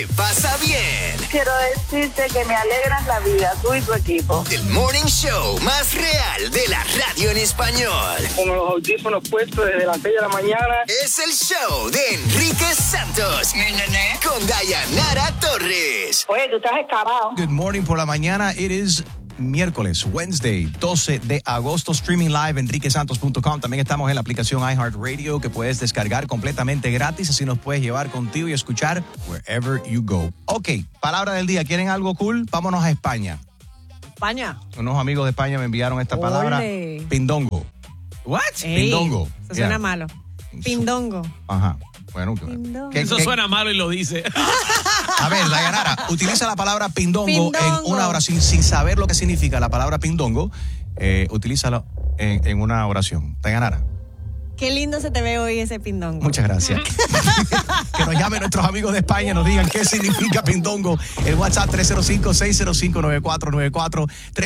Pasa bien. Quiero decirte que me alegras la vida, tú y tu equipo. El morning show más real de la radio en español. Con los audífonos puestos desde las 6 de la mañana. Es el show de Enrique Santos. Con Dayanara Torres. Oye, tú estás escapado. Good morning por la mañana. It is miércoles, Wednesday, 12 de agosto, streaming live, enriquesantos.com. También estamos en la aplicación iHeartRadio que puedes descargar completamente gratis, así nos puedes llevar contigo y escuchar wherever you go. Ok, palabra del día. ¿Quieren algo cool? Vámonos a España. España. Unos amigos de España me enviaron esta palabra. Ole. Pindongo. What? Ey, Pindongo. Eso suena malo. Pindongo. Ajá. Bueno, Pindongo. Eso suena malo y lo dice. A ver, Dayanara, utiliza la palabra pindongo, Pindongo. en una oración sin saber lo que significa la palabra pindongo. Utilízalo en una oración. Dayanara. Qué lindo se te ve hoy ese pindongo. Muchas gracias. Que nos llamen nuestros amigos de España, nos digan qué significa pindongo. El WhatsApp 305-605-9494,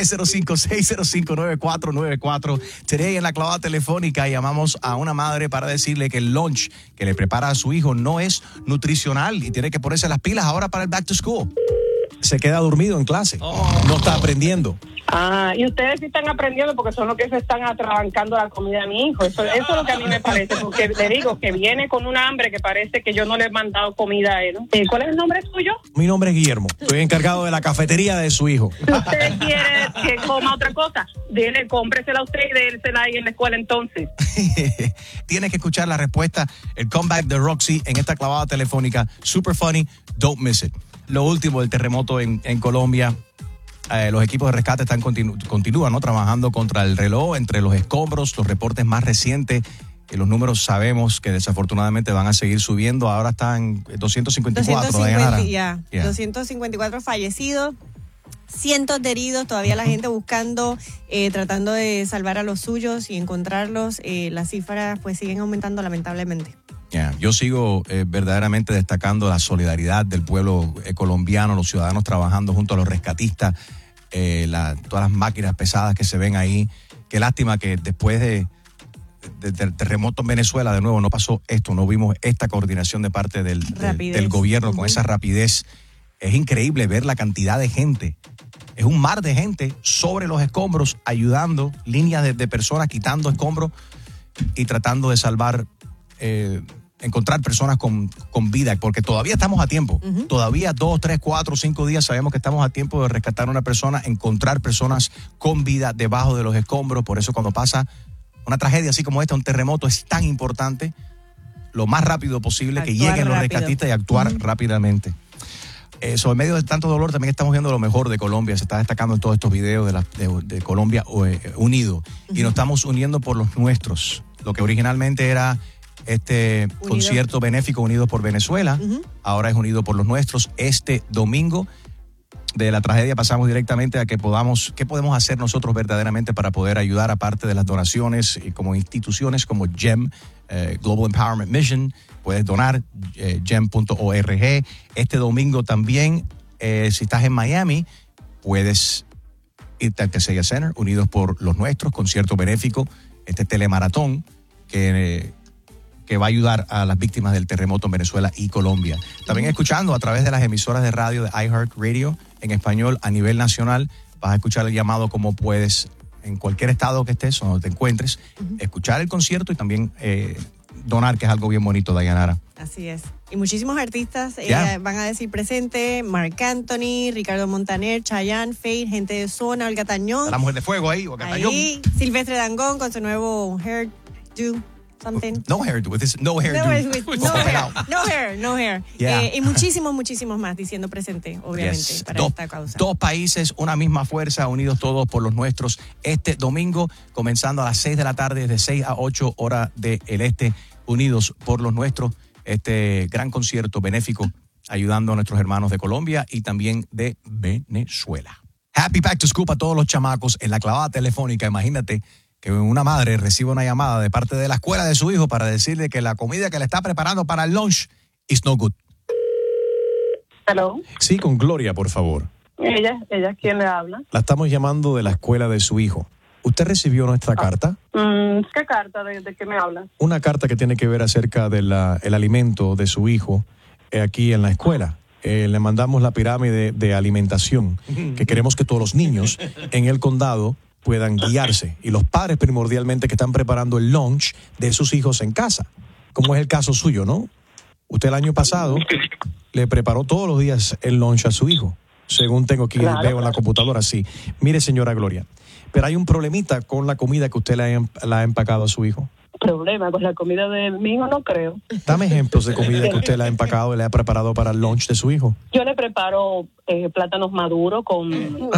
305-605-9494. Today en la clavada telefónica llamamos a una madre para decirle que el lunch que le prepara a su hijo no es nutricional y tiene que ponerse las pilas ahora para el back to school. Se queda dormido en clase, no está aprendiendo. Ah, y ustedes sí están aprendiendo porque son los que se están atrabancando la comida a mi hijo. Eso es lo que a mí me parece, porque le digo que viene con un hambre que parece que yo no le he mandado comida a él. ¿Cuál es el nombre suyo? Mi nombre es Guillermo, estoy encargado de la cafetería de su hijo. Si usted quiere que coma otra cosa, dile, cómpresela a usted y dérsela ahí en la escuela entonces. Tienes que escuchar la respuesta, el comeback de Roxy en esta clavada telefónica. Super funny, don't miss it. Lo último del terremoto en Colombia. Los equipos de rescate continúan, ¿no?, trabajando contra el reloj, entre los escombros, los reportes más recientes. Los números sabemos que desafortunadamente van a seguir subiendo. Ahora están 254. 254 fallecidos, cientos de heridos. Todavía la gente buscando, tratando de salvar a los suyos y encontrarlos. Las cifras pues siguen aumentando lamentablemente. Yo sigo verdaderamente destacando la solidaridad del pueblo colombiano, los ciudadanos trabajando junto a los rescatistas, todas las máquinas pesadas que se ven ahí. Qué lástima que después del terremoto en Venezuela, de nuevo, no pasó esto, no vimos esta coordinación de parte del gobierno con esa rapidez. Es increíble ver la cantidad de gente. Es un mar de gente sobre los escombros, ayudando, líneas de personas quitando escombros y tratando de salvar, encontrar personas con vida, porque todavía estamos a tiempo. Todavía 2, 3, 4, 5 días sabemos que estamos a tiempo de rescatar a una persona, encontrar personas con vida debajo de los escombros. Por eso cuando pasa una tragedia así como esta, un terremoto, es tan importante lo más rápido posible que lleguen los rescatistas y actuar rápidamente. En medio de tanto dolor también estamos viendo lo mejor de Colombia. Se está destacando en todos estos videos de Colombia unido. Y nos estamos uniendo por los nuestros. Lo que originalmente era este concierto benéfico Unidos por Venezuela, ahora es Unidos por los Nuestros. Este domingo de la tragedia pasamos directamente a qué podemos hacer nosotros verdaderamente para poder ayudar, aparte de las donaciones, y como instituciones como GEM, Global Empowerment Mission, puedes donar, gem.org. Este domingo también, si estás en Miami, puedes irte al Casella Center, Unidos por los Nuestros, concierto benéfico, este telemaratón que va a ayudar a las víctimas del terremoto en Venezuela y Colombia. También escuchando a través de las emisoras de radio de iHeartRadio en español a nivel nacional, vas a escuchar el llamado como puedes, en cualquier estado que estés o donde te encuentres, escuchar el concierto y también donar, que es algo bien bonito, Dayanara. Así es. Y muchísimos artistas van a decir presente: Marc Anthony, Ricardo Montaner, Chayanne, Faith, Gente de Zona, Olga Tañón. La Mujer de Fuego ahí, Olga Tañón. Ahí, Silvestre Dangond con su nuevo Hair Do Something. No hair, with this, no hair. No hair. Yeah. Y muchísimos más diciendo presente, obviamente, para esta causa. 2 países, una misma fuerza, unidos todos por los nuestros. Este domingo, comenzando a las 6 de la tarde, de 6 a 8 horas del este, Unidos por los Nuestros. Este gran concierto benéfico, ayudando a nuestros hermanos de Colombia y también de Venezuela. Happy Back to School para todos los chamacos en la clavada telefónica. Imagínate que una madre recibe una llamada de parte de la escuela de su hijo para decirle que la comida que le está preparando para el lunch is no good. Hello. Sí, con Gloria, por favor. Ella, ¿quién le habla? La estamos llamando de la escuela de su hijo. ¿Usted recibió nuestra carta? ¿Qué carta? ¿De qué me habla? Una carta que tiene que ver acerca del el alimento de su hijo aquí en la escuela. le mandamos la pirámide de alimentación, que queremos que todos los niños en el condado puedan guiarse. Y los padres primordialmente que están preparando el lunch de sus hijos en casa, como es el caso suyo, ¿no? Usted el año pasado le preparó todos los días el lunch a su hijo, según tengo aquí, veo en la computadora, sí. Mire, señora Gloria, pero hay un problemita con la comida que usted la ha empacado a su hijo. Problema con la comida de mi hijo, no creo. Dame ejemplos de comida que usted le ha empacado y le ha preparado para el lunch de su hijo. Yo le preparo plátanos maduros con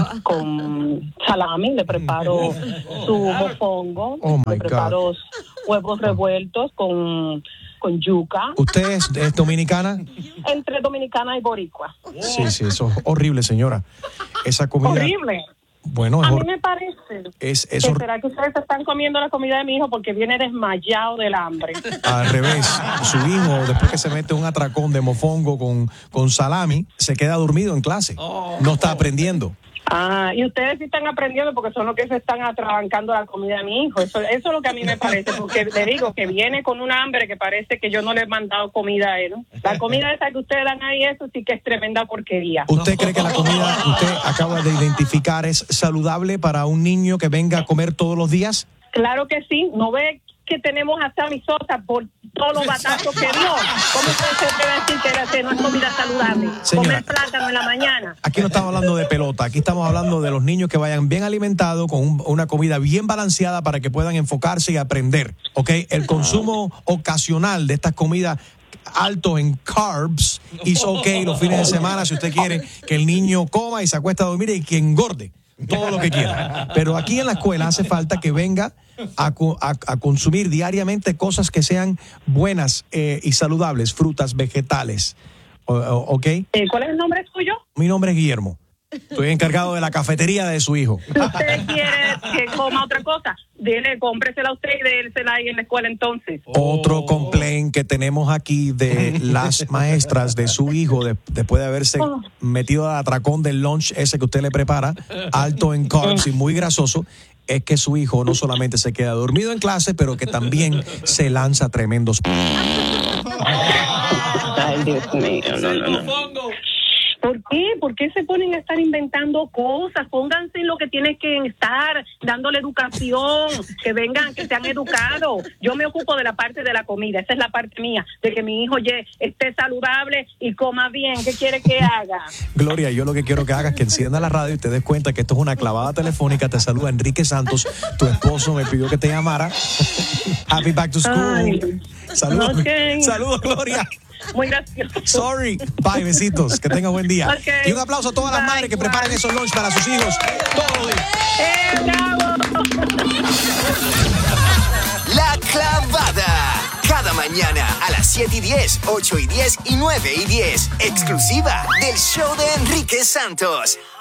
salami, le preparo su mofongo, le preparo huevos revueltos con yuca. ¿Usted es dominicana? Entre dominicana y boricua. Sí, eso es horrible, señora. Esa comida... Horrible. Bueno, a mí me parece ¿será que ustedes están comiendo la comida de mi hijo porque viene desmayado del hambre? Al revés, su hijo, después que se mete un atracón de mofongo con salami, se queda dormido en clase. No está aprendiendo. Y ustedes sí están aprendiendo porque son los que se están atrabancando la comida de mi hijo. Eso es lo que a mí me parece, porque le digo que viene con un hambre que parece que yo no le he mandado comida a él, ¿no? La comida esa que ustedes dan ahí, eso sí que es tremenda porquería. ¿Usted cree que la comida que usted acaba de identificar es saludable para un niño que venga a comer todos los días? Claro que sí. ¿No ve que tenemos a Sammy Sosa por todos los batazos que dio? ¿Cómo usted se puede decir que no es comida saludable? Señora, comer plátano en la mañana. Aquí no estamos hablando de pelota, aquí estamos hablando de los niños que vayan bien alimentados, con una comida bien balanceada para que puedan enfocarse y aprender, ¿ok? El consumo ocasional de estas comidas alto en carbs is okay los fines de semana si usted quiere que el niño coma y se acuesta a dormir y que engorde todo lo que quiera. Pero aquí en la escuela hace falta que venga a consumir diariamente cosas que sean buenas y saludables, frutas, vegetales. ¿Ok? ¿Cuál es el nombre suyo? Mi nombre es Guillermo. Estoy encargado de la cafetería de su hijo. Si usted quiere que coma otra cosa, dile, cómpresela a usted y dérsela ahí en la escuela entonces. Otro complaint que tenemos aquí de las maestras de su hijo, después de haberse metido al atracón del lunch ese que usted le prepara, alto en carbs y muy grasoso, es que su hijo no solamente se queda dormido en clase, pero que también se lanza tremendos... Ay, Dios mío, no. ¿Por qué? ¿Por qué se ponen a estar inventando cosas? Pónganse en lo que tienen que estar, dándole educación, que vengan, que sean educados. Yo me ocupo de la parte de la comida, esa es la parte mía, de que mi hijo esté saludable y coma bien. ¿Qué quiere que haga? Gloria, yo lo que quiero que hagas es que encienda la radio y te des cuenta que esto es una clavada telefónica. Te saluda Enrique Santos, tu esposo me pidió que te llamara. Happy back to school. Saludos, okay. Saludos, Gloria. Muy gracioso. Sorry. Bye, besitos. Que tengan buen día. Okay. Y un aplauso a todas las madres que preparen esos lunch para sus hijos todos los días. ¡Bravo! La Clavada. Cada mañana a las 7:10, 8:10 y 9:10. Exclusiva del show de Enrique Santos.